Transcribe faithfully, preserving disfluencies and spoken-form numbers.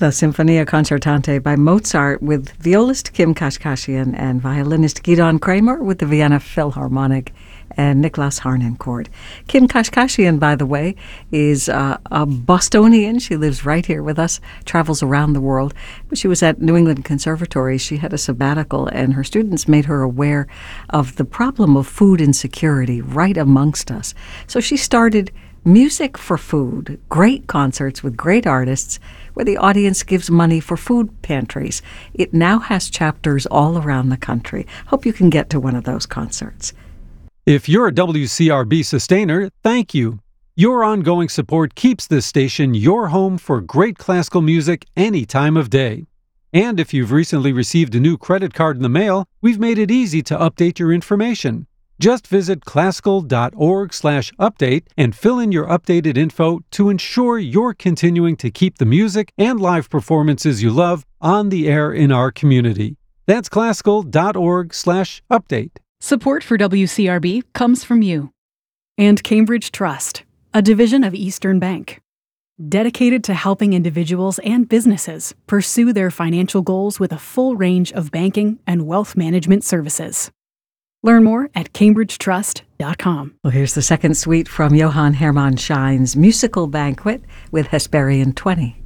The Sinfonia Concertante by Mozart with violist Kim Kashkashian and violinist Gidon Kramer with the Vienna Philharmonic and Niklas Harnoncourt. Kim Kashkashian, by the way, is uh, a Bostonian. She lives right here with us, travels around the world. But she was at New England Conservatory. She had a sabbatical, and her students made her aware of the problem of food insecurity right amongst us. So she started Music for Food, great concerts with great artists where the audience gives money for food pantries. It now has chapters all around the country. Hope you can get to one of those concerts. If you're a W C R B sustainer, thank you. Your ongoing support keeps this station your home for great classical music any time of day. And if you've recently received a new credit card in the mail, we've made it easy to update your information. Just visit classical.org slash update and fill in your updated info to ensure you're continuing to keep the music and live performances you love on the air in our community. That's classical.org slash update. Support for W C R B comes from you. And Cambridge Trust, a division of Eastern Bank, dedicated to helping individuals and businesses pursue their financial goals with a full range of banking and wealth management services. Learn more at cambridge trust dot com. Well, here's the second suite from Johann Hermann Schein's musical banquet with Hesperian twenty.